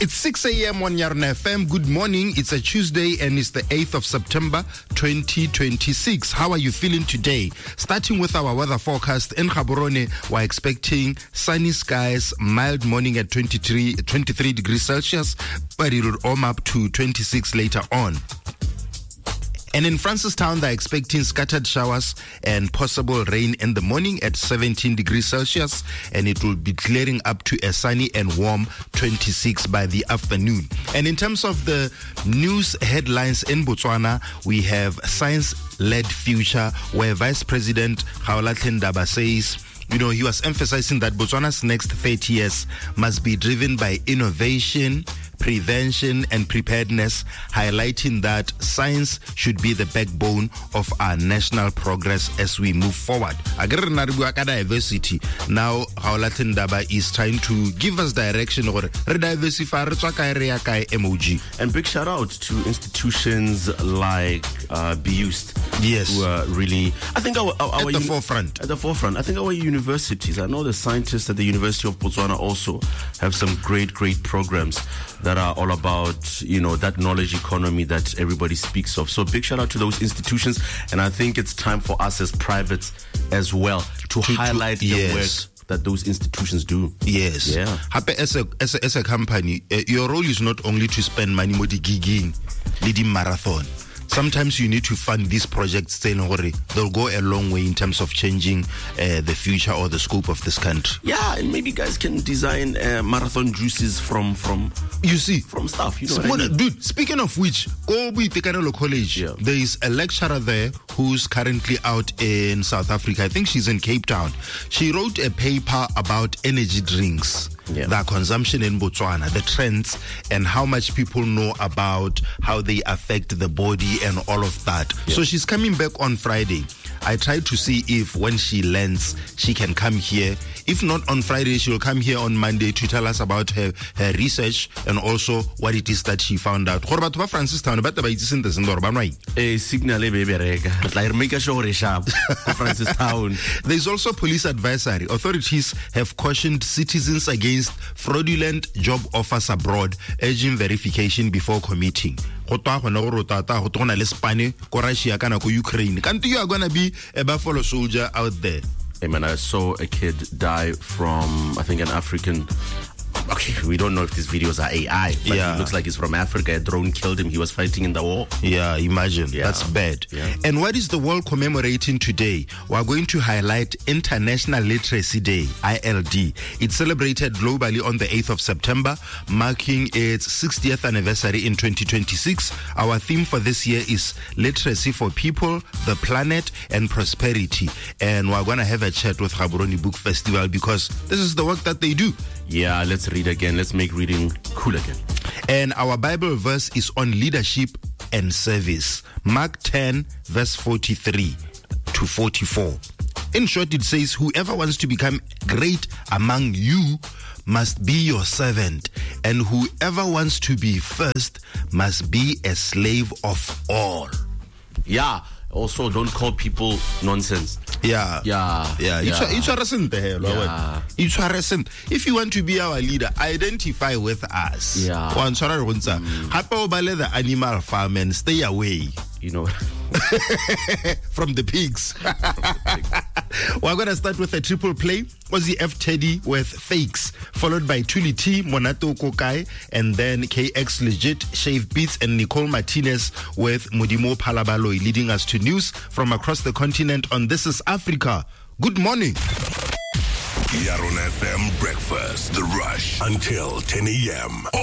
It's 6 a.m. on Yarna FM. Good morning. It's a Tuesday and it's the 8th of September 2026. How are you feeling today? Starting with our weather forecast, in Gaborone, we're expecting sunny skies, mild morning at 23 degrees Celsius, but it will warm up to 26 later on. And in Francistown, they're expecting scattered showers and possible rain in the morning at 17 degrees Celsius, and it will be clearing up to a sunny and warm 26 by the afternoon. And in terms of the news headlines in Botswana, we have science-led future, where Vice President Gaolathe Ndaba says, he was emphasizing that Botswana's next 30 years must be driven by innovation, prevention and preparedness, highlighting that science should be the backbone of our national progress as we move forward. Diversity. Now, Gaolathe Ndaba is trying to give us direction or rediversify emoji. And big shout out to institutions like BUST. Yes. Who are really, I think our at the forefront. At the forefront. I think our universities, I know the scientists at the University of Botswana also have some great programs that are all about, that knowledge economy that everybody speaks of. So big shout out to those institutions. And I think it's time for us as privates as well to highlight the work that those institutions do. Yes. Yeah. As a company, your role is not only to spend money on the gigging, leading marathon. Sometimes you need to fund these projects, saying they'll go a long way in terms of changing the future or the scope of this country. Yeah, and maybe guys can design marathon juices from stuff. Dude, speaking of which, go to Tekanelo College. Yeah. There is a lecturer there who's currently out in South Africa. I think she's in Cape Town. She wrote a paper about energy drinks. Yeah. Their consumption in Botswana, the trends, and how much people know about how they affect the body and all of that. Yeah. So she's coming back on Friday. I tried to see if when she lands, she can come here. If not on Friday, she'll come here on Monday to tell us about her research and also what it is that she found out. Francistown, there's also police advisory. Authorities have cautioned citizens against fraudulent job offers abroad, urging verification before committing. You are gonna be a buffalo soldier out there. Hey man, I saw a kid die from, I think, an African. Okay, we don't know if these videos are AI, but it looks like he's from Africa. A drone killed him. He was fighting in the war. Yeah, imagine. Yeah. That's bad. Yeah. And what is the world commemorating today? We're going to highlight International Literacy Day, ILD. It's celebrated globally on the 8th of September, marking its 60th anniversary in 2026. Our theme for this year is literacy for people, the planet, and prosperity. And we're going to have a chat with Gaborone Book Festival because this is the work that they do. Yeah, let's read again. Let's make reading cool again. And our Bible verse is on leadership and service. Mark 10, verse 43 to 44. In short, it says, whoever wants to become great among you must be your servant, and whoever wants to be first must be a slave of all. Yeah. Also, don't call people nonsense. Yeah. If you want to be our leader, identify with us. Yeah. The animal farm and stay away. From the pigs. We're going to start with a triple play. Ozzy F. Teddy with Fakes, followed by Tuli T, Monato Kokai, and then KX Legit, Shave Beats, and Nicole Martinez with Mudimo Palabaloi, leading us to news from across the continent on This is Africa. Good morning. Yarona FM Breakfast, The Rush, until 10 a.m.